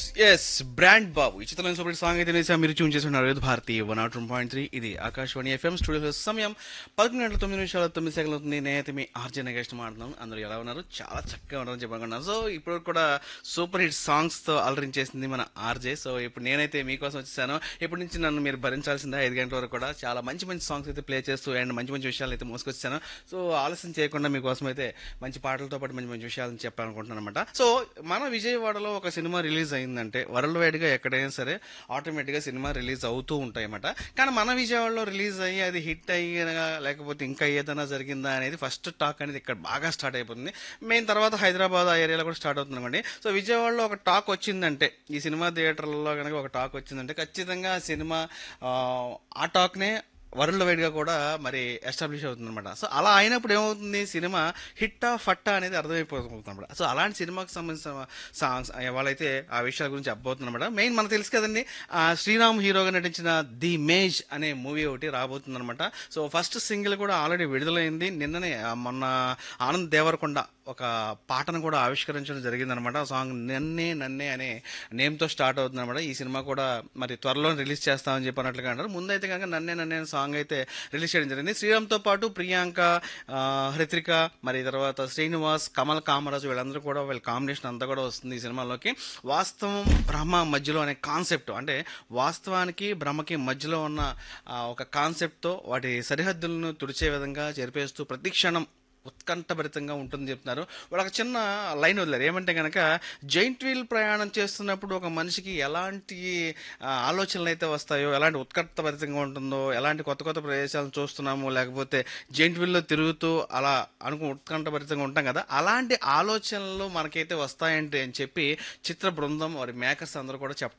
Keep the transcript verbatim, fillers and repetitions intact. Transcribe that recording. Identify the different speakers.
Speaker 1: yes brand బాబు ఈ చిత్రంలో super song అయితే వేసా మీరు ట్యూన్ చేస్తున్నారు రేదు Bharati one not one point three ఇది ఆకాశవాణి ఎఫ్ఎం స్టూడియో సమయం పదకొండు గంటల తొమ్మిది నిమిషాల తొమ్మిది సెకండ్లు అవుతుంది నేనైతే మీ ఆర్జే నగేష్ మాట్లాడుతున్నాను అందరూ ఎలా ఉన్నారు చాలా చక్కగా ఉన్నారని చెప్పనుకున్నాను సో ఇప్పుడు కూడా సూపర్ హిట్ సాంగ్స్తో అలరించేసింది మన ఆర్జే సో ఇప్పుడు నేనైతే మీకోసం వచ్చేసాను ఇప్పటి నుంచి నన్ను మీరు భరించాల్సిందే ఐదు గంటల వరకు కూడా చాలా మంచి మంచి సాంగ్స్ అయితే ప్లే చేస్తూ అండ్ మంచి మంచి విషయాలు అయితే మోసుకొచ్చాను సో ఆలస్యం చేయకుండా మీకోసం అయితే మంచి పాటలతో పాటు మంచి మంచి విషయాలను చెప్పాలనుకుంటున్నాను అనమాట సో మన విజయవాడలో ఒక సినిమా రిలీజ్ అయిందంటే వరల్డ్ వైడ్గా ఎక్కడైనా సరే ఆటోమేటిక్గా సినిమా రిలీజ్ అవుతూ ఉంటాయి అన్నమాట కానీ మన విజయవాడలో రిలీజ్ అయ్యి అది హిట్ అయ్యేనా లేకపోతే ఇంకా ఏదైనా జరిగిందా అనేది ఫస్ట్ టాక్ అనేది ఇక్కడ బాగా స్టార్ట్ అయిపోతుంది మెయిన్ తర్వాత హైదరాబాద్ ఆ ఏరియాలో కూడా స్టార్ట్ అవుతుంది అనుకోండి సో విజయవాడలో ఒక టాక్ వచ్చిందంటే ఈ సినిమా థియేటర్లలో కనుక ఒక టాక్ వచ్చిందంటే ఖచ్చితంగా ఆ సినిమా ఆ, ఆ టాక్నే వరల్డ్ వైడ్గా కూడా మరి ఎస్టాబ్లిష్ అవుతుంది అనమాట సో అలా అయినప్పుడు ఏమవుతుంది సినిమా హిట్టా ఫట్టా అనేది అర్థమైపోతుంది అనమాట సో అలాంటి సినిమాకి సంబంధించిన సాంగ్స్ వాళ్ళైతే ఆ విషయాల గురించి చెప్పబోతుంది అనమాట మెయిన్ మనకు తెలుసు కదండి ఆ శ్రీరామ్ హీరోగా నటించిన ది మేజ్ అనే మూవీ ఒకటి రాబోతుంది అనమాట సో ఫస్ట్ సింగిల్ కూడా ఆల్రెడీ విడుదలైంది నిన్ననే ఆ, మొన్న ఆనంద్ దేవరకొండ ఒక పాటను కూడా ఆవిష్కరించడం జరిగిందనమాట ఆ సాంగ్ నన్నే నన్నే అనే నేమ్తో స్టార్ట్ అవుతుంది అనమాట ఈ సినిమా కూడా మరి త్వరలో రిలీజ్ చేస్తామని చెప్పి అన్నట్లుగా అంటారు ముందైతే కనుక నన్నే నన్నే అనే సాంగ్ అయితే రిలీజ్ చేయడం జరిగింది శ్రీరామ్తో పాటు ప్రియాంక ఆ, హృతిక మరి తర్వాత శ్రీనివాస్ కమల్ కామరాజు వీళ్ళందరూ కూడా వీళ్ళ కాంబినేషన్ అంతా కూడా వస్తుంది ఈ సినిమాలోకి వాస్తవం భ్రమ మధ్యలో అనే కాన్సెప్ట్ అంటే వాస్తవానికి భ్రమకి మధ్యలో ఉన్న ఆ, ఒక కాన్సెప్ట్తో వాటి సరిహద్దులను తుడిచే విధంగా జరిపేస్తూ ప్రతి క్షణం ఉత్కంఠభరితంగా ఉంటుందని చెప్తున్నారు వాళ్ళు ఒక చిన్న లైన్ వదిలేరు ఏమంటే కనుక జైంట్ వీల్ ప్రయాణం చేస్తున్నప్పుడు ఒక మనిషికి ఎలాంటి ఆ, ఆలోచనలు అయితే వస్తాయో ఎలాంటి ఉత్కంఠభరితంగా ఉంటుందో ఎలాంటి కొత్త కొత్త ప్రదేశాలను చూస్తున్నాము లేకపోతే జైంట్ వీల్లో తిరుగుతూ అలా అనుకు ఉత్కంఠభరితంగా ఉంటాం కదా అలాంటి ఆలోచనలు మనకైతే వస్తాయంటే అని చెప్పి చిత్ర బృందం వారి మేకర్స్ అందరూ కూడా చెప్పడం